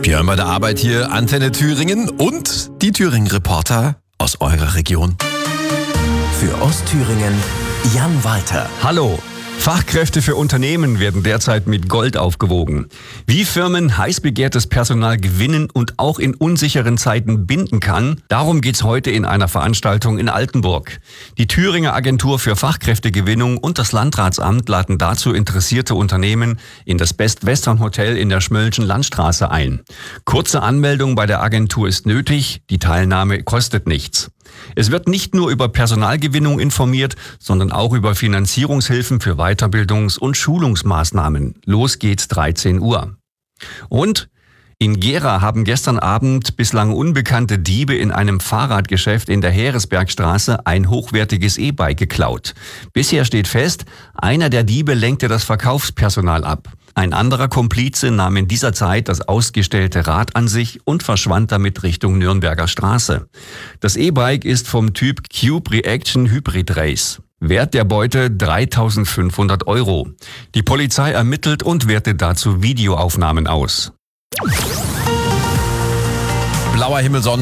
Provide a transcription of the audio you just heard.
Wir hören bei der Arbeit hier Antenne Thüringen und die Thüringen-Reporter aus eurer Region. Für Ostthüringen Jan Walter. Hallo! Fachkräfte für Unternehmen werden derzeit mit Gold aufgewogen. Wie Firmen heiß begehrtes Personal gewinnen und auch in unsicheren Zeiten binden kann, darum geht's heute in einer Veranstaltung in Altenburg. Die Thüringer Agentur für Fachkräftegewinnung und das Landratsamt laden dazu interessierte Unternehmen in das Best Western Hotel in der Schmöllnschen Landstraße ein. Kurze Anmeldung bei der Agentur ist nötig, die Teilnahme kostet nichts. Es wird nicht nur über Personalgewinnung informiert, sondern auch über Finanzierungshilfen für Weiterbildungs- und Schulungsmaßnahmen. Los geht's 13 Uhr. Und in Gera haben gestern Abend bislang unbekannte Diebe in einem Fahrradgeschäft in der Heeresbergstraße ein hochwertiges E-Bike geklaut. Bisher steht fest, einer der Diebe lenkte das Verkaufspersonal ab. Ein anderer Komplize nahm in dieser Zeit das ausgestellte Rad an sich und verschwand damit Richtung Nürnberger Straße. Das E-Bike ist vom Typ Cube Reaction Hybrid Race. Wert der Beute 3.500 €. Die Polizei ermittelt und wertet dazu Videoaufnahmen aus. Blauer Himmel,